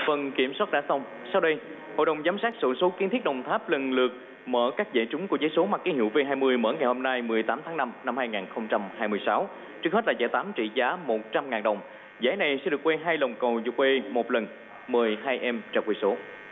Phần kiểm soát đã xong. Sau đây, Hội đồng giám sát xổ số kiến thiết Đồng Tháp lần lượt mở các giải trúng của giấy số mặt ký hiệu V20 mở ngày hôm nay 18 tháng 5 năm 2026. Trước hết là giải 8 trị giá 100.000 đồng. Giải này sẽ được quay 2 lồng cầu và quay một lần. Mời hai em ra quay số.